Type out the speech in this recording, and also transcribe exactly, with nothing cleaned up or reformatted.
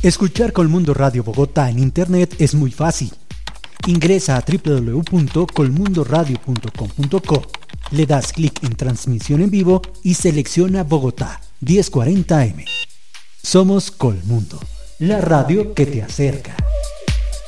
Escuchar Colmundo Radio Bogotá en internet es muy fácil. Ingresa a doble u doble u doble u punto colmundo radio punto com punto co, le das clic en transmisión en vivo y selecciona Bogotá diez cuarenta eme. Somos Colmundo, la radio que te acerca.